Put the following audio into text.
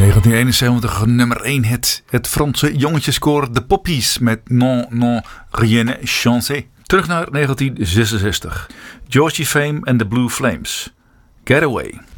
1971 nummer 1 hit. Het Franse jongetjeskoor The Poppies met Non, non, rien chance. Terug naar 1966. Georgie Fame and the Blue Flames. Getaway.